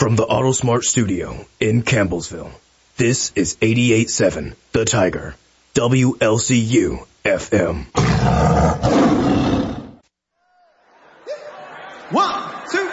From the AutoSmart studio in Campbellsville, this is 88.7 The Tiger, WLCU FM.